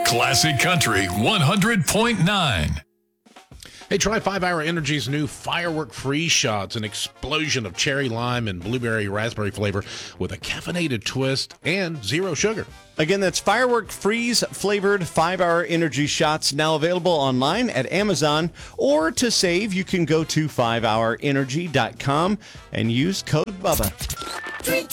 Classic Country 100.9. Hey, try 5 Hour Energy's new Firework Freeze Shots, an explosion of cherry lime and blueberry raspberry flavor with a caffeinated twist and zero sugar. Again, that's Firework Freeze flavored 5 Hour Energy Shots, now available online at Amazon. Or to save, you can go to 5hourenergy.com and use code BUBBA.